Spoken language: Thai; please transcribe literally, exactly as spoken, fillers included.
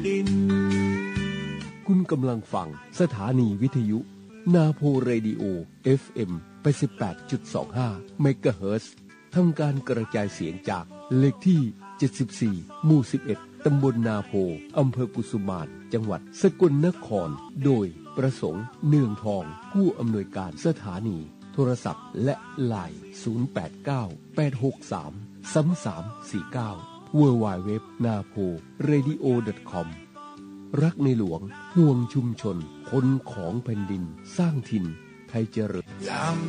คุณกำลังฟังสถานีวิทยุนาโพเรดิโอ เอฟ เอ็ม แปดสิบแปดจุดสองห้า เมกะเฮิรตซ์ ทำการกระจายเสียงจากเลขที่ เจ็ดสิบสี่ หมู่ สิบเอ็ด ตำบลนาโพ อำเภอกุสุมาน จังหวัดสกลนคร โดยประสงค์เนืองทอง ผู้อำนวยการสถานีโทรศัพท์และไลน์ ศูนย์ แปด เก้า แปด หก สาม สาม สาม สี่ เก้า ดับเบิลยู ดับเบิลยู ดับเบิลยู ดอท นาโพเรดิโอ ดอท คอม รักในหลวงห่วงชุมชนคนของแผ่นดินสร้างถิ่นไทยเจริญ